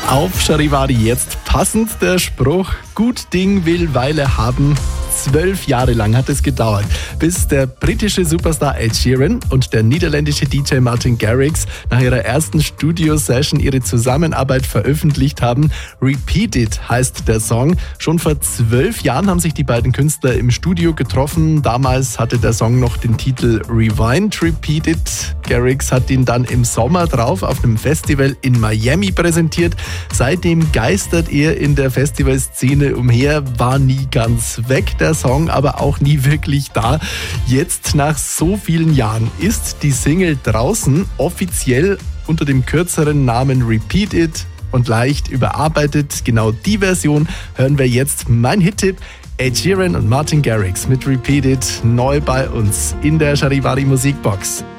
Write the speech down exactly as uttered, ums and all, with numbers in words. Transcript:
Auf Charivari jetzt passend der Spruch: Gut Ding will Weile haben. Zwölf Jahre lang hat es gedauert, bis der britische Superstar Ed Sheeran und der niederländische D J Martin Garrix nach ihrer ersten Studio-Session ihre Zusammenarbeit veröffentlicht haben. Repeat It heißt der Song. Schon vor zwölf Jahren haben sich die beiden Künstler im Studio getroffen. Damals hatte der Song noch den Titel Rewind Repeat It. Garrix hat ihn dann im Sommer drauf auf einem Festival in Miami präsentiert. Seitdem geistert er in der Festivalszene umher, war nie ganz weg, der Song, aber auch nie wirklich da. Jetzt, nach so vielen Jahren, ist die Single draußen, offiziell unter dem kürzeren Namen Repeat It und leicht überarbeitet. Genau die Version hören wir jetzt. Mein Hit-Tipp: Ed Sheeran und Martin Garrix mit Repeat It, neu bei uns in der Charivari Musikbox.